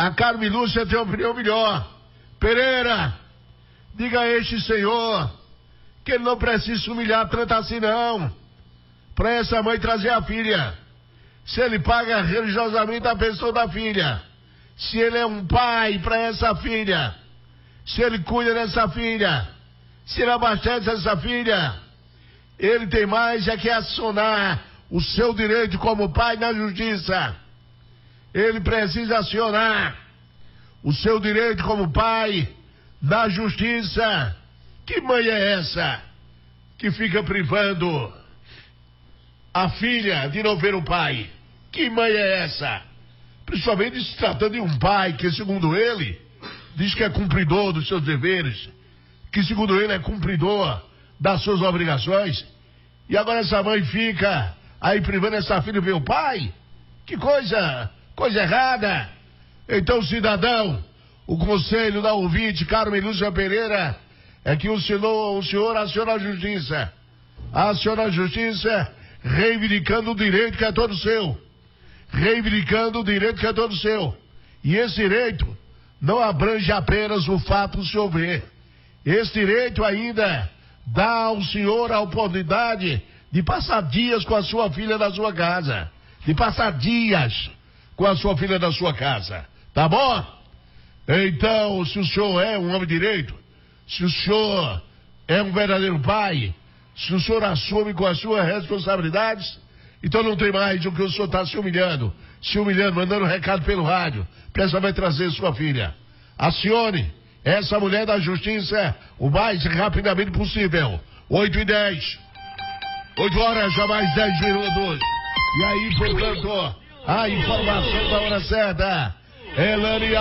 A Carmen Lúcia tem uma opinião melhor. Pereira, diga a este senhor que ele não precisa se humilhar tanto assim não, para essa mãe trazer a filha. Se ele paga religiosamente a pensão da filha, se ele é um pai para essa filha, se ele cuida dessa filha, se ele abastece essa filha, ele tem mais é que acionar o seu direito como pai na justiça. Ele precisa acionar o seu direito como pai na justiça. Que mãe é essa que fica privando a filha de não ver o pai? Que mãe é essa? Principalmente se tratando de um pai que, segundo ele, diz que é cumpridor dos seus deveres, que, segundo ele, é cumpridor das suas obrigações. E agora essa mãe fica aí privando essa filha de ver o pai? Que coisa errada. Então, cidadão, o conselho da ouvinte, Carmen Lúcia Pereira, é que o senhor aciona a justiça. Aciona a justiça, reivindicando o direito que é todo seu. Reivindicando o direito que é todo seu. E esse direito não abrange apenas o fato do senhor ver. Esse direito ainda dá ao senhor a oportunidade de passar dias com a sua filha na sua casa. De passar dias com a sua filha na sua casa. Tá bom? Então, se o senhor é um homem de direito, se o senhor é um verdadeiro pai, se o senhor assume com as suas responsabilidades, então não tem mais o que o senhor está se humilhando, mandando recado pelo rádio, para essa vai trazer sua filha. Acione essa mulher da justiça o mais rapidamente possível. 8h10. 8 horas a mais 10 minutos. E aí, portanto, a informação da hora certa. Elane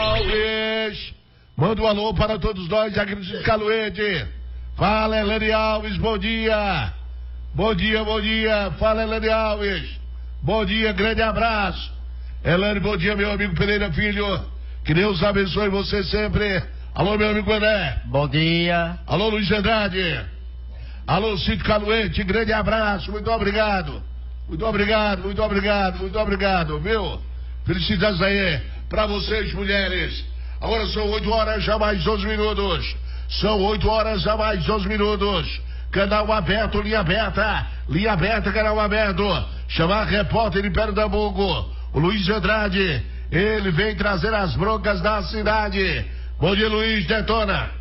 Alves. Manda um alô para todos nós aqui no Caluete. Fala, Elane Alves, bom dia. Bom dia, bom dia. Fala, Elane Alves. Bom dia, grande abraço. Elane, bom dia, meu amigo Pereira Filho. Que Deus abençoe você sempre. Alô, meu amigo André. Bom dia. Alô, Luiz Andrade. Alô, Cito Caluete, grande abraço. Muito obrigado. Muito obrigado, muito obrigado, muito obrigado, viu? Felicidades aí pra vocês, mulheres. Agora são 8 horas já mais 12 minutos. São 8 horas já mais 12 minutos. Canal aberto, linha aberta, canal aberto. Chamar repórter de Pernambuco, o Luiz Andrade. Ele vem trazer as broncas da cidade. Bom dia, Luiz, detona.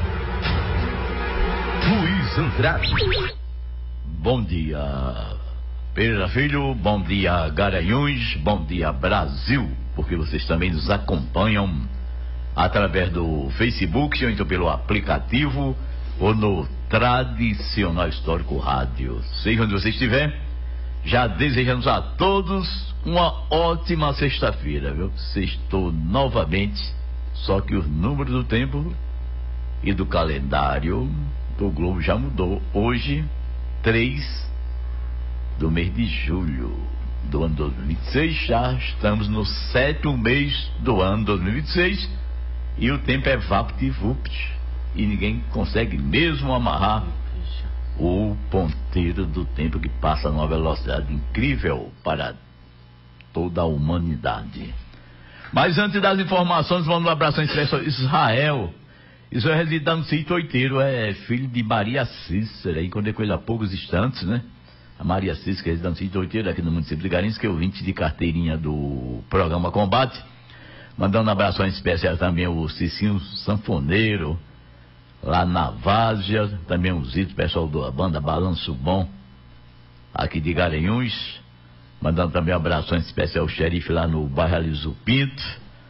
Luiz Andrade. Bom dia, Pereira Filho. Bom dia, Garanhuns. Bom dia, Brasil. Porque vocês também nos acompanham através do Facebook, ou então pelo aplicativo, ou no Tradicional Histórico Rádio. Seja onde você estiver, já desejamos a todos uma ótima sexta-feira, viu? Sextou novamente, só que os números do tempo e do calendário do Globo já mudou. Hoje, 3 do mês de julho do ano 2026, já estamos no 7º mês do ano 2026 e o tempo é vapt-vupt e ninguém consegue mesmo amarrar o ponteiro do tempo, que passa numa velocidade incrível para toda a humanidade. Mas antes das informações, vamos um abraço especial. Israel reside no sítio Oiteiro, é filho de Maria Cícera, encontrei com ele há poucos instantes, né? A Maria Cícera, que reside no sítio Oiteiro, aqui no município de Garanhuns, que é ouvinte de carteirinha do programa Combate. Mandando um abraço especial também o Cicinho Sanfoneiro, lá na Várzea, também o Zito, pessoal da banda Balanço Bom, aqui de Garanhuns. Mandando também um abraço especial ao xerife lá no bairro Aliso Pinto,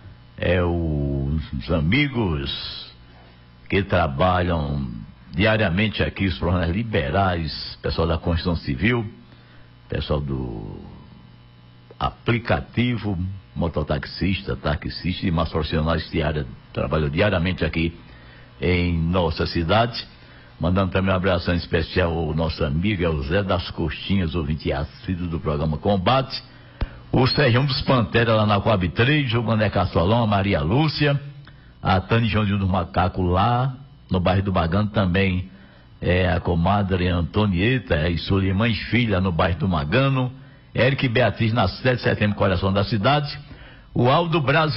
os amigos que trabalham diariamente aqui, os profissionais liberais, pessoal da Constituição Civil, pessoal do aplicativo, mototaxista, taxista e mais profissionais que trabalham diariamente aqui em nossa cidade. Mandando também um abração especial ao nosso amigo o Zé das Coxinhas, ouvinte assíduo do programa Combate, o Sérgio dos Pantera lá na Coab 3, o Mané Cassolão, a Maria Lúcia, a Tânia Joãozinho do Macaco lá no bairro do Magano, também a comadre Antonieta e Sulimães Filha no bairro do Magano, Eric e Beatriz na 7 de setembro, coração da cidade, o Aldo Brasil